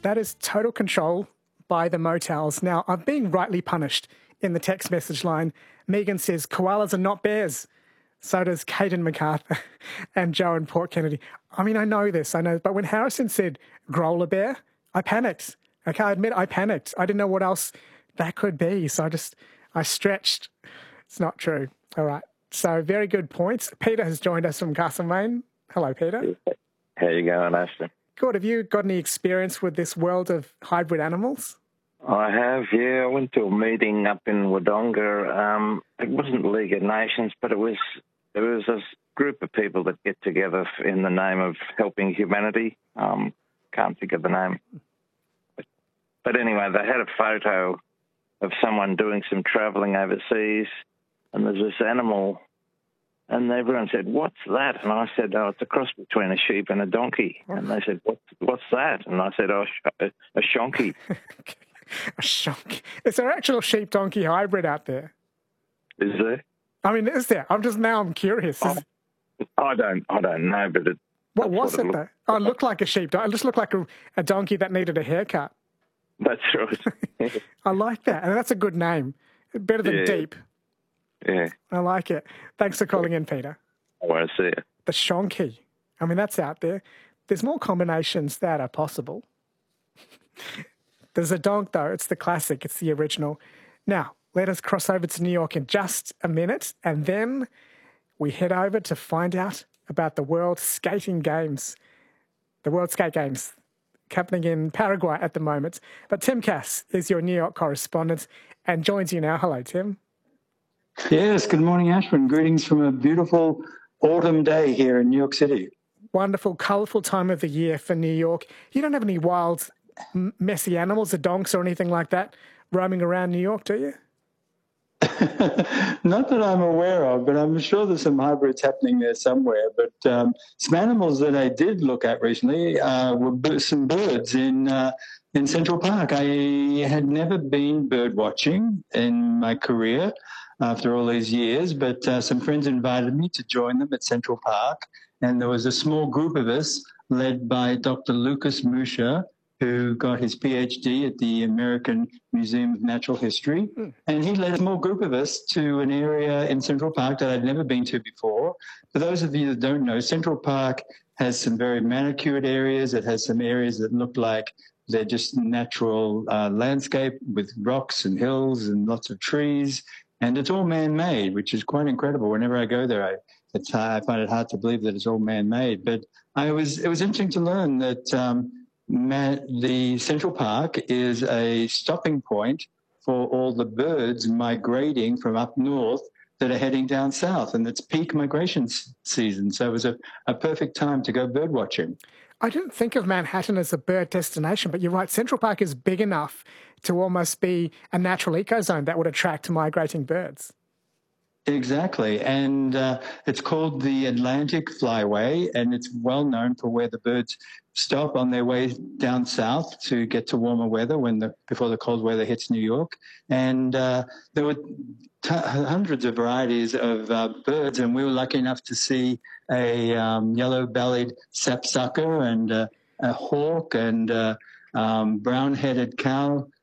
That is total control by the motels. Now, I'm being rightly punished in the text message line. Megan says, koalas are not bears. So does Caden MacArthur and Joe in Port Kennedy. I mean, I know this, but when Harrison said growler bear, I panicked. Okay, I admit I panicked. I didn't know what else that could be. So I stretched. It's not true. All right. So very good points. Peter has joined us from Castlemaine. Hello, Peter. How you going, Ashton? Good. Have you got any experience with this world of hybrid animals? I have, yeah. I went to a meeting up in Wodonga. It wasn't League of Nations, but it was a group of people that get together in the name of helping humanity. Can't think of the name. But anyway, they had a photo of someone doing some travelling overseas, and there's this animal. And everyone said, "What's that?" And I said, "Oh, it's a cross between a sheep and a donkey." And they said, "What's that?" And I said, "Oh, a shonky." A shonky. Is there actual sheep-donkey hybrid out there? Is there? I mean, is there? I'm curious. I don't know, but what was it though? Oh, it looked like a sheep. It just looked like a donkey that needed a haircut. That's right. I like that, and that's a good name. Better than Deep. Yeah. I like it. Thanks for calling in, Peter. I want to see it. The shonky. I mean, that's out there. There's more combinations that are possible. There's a donk, though. It's the classic. It's the original. Now, let us cross over to New York in just a minute, and then we head over to find out about the World Skating Games. The World Skate Games happening in Paraguay at the moment. But Tim Cass is your New York correspondent and joins you now. Hello, Tim. Yes, good morning, Ashwin. Greetings from a beautiful autumn day here in New York City. Wonderful, colourful time of the year for New York. You don't have any wild, messy animals, or donks or anything like that roaming around New York, do you? Not that I'm aware of, but I'm sure there's some hybrids happening there somewhere. But some animals that I did look at recently were some birds in Central Park. I had never been bird watching in my career after all these years, but some friends invited me to join them at Central Park, and there was a small group of us led by Dr. Lucas Musha, who got his PhD at the American Museum of Natural History. And he led a small group of us to an area in Central Park that I'd never been to before. For those of you that don't know, Central Park has some very manicured areas. It has some areas that look like they're just natural landscape with rocks and hills and lots of trees. And it's all man-made, which is quite incredible. Whenever I go there, I find it hard to believe that it's all man-made. But it was interesting to learn that the Central Park is a stopping point for all the birds migrating from up north that are heading down south, and it's peak migration season. So it was a perfect time to go bird watching. I didn't think of Manhattan as a bird destination, but you're right. Central Park is big enough to almost be a natural ecozone that would attract migrating birds. Exactly. And it's called the Atlantic Flyway, and it's well known for where the birds stop on their way down south to get to warmer weather before the cold weather hits New York. And there were hundreds of varieties of birds, and we were lucky enough to see a yellow-bellied sapsucker and a hawk and brown-headed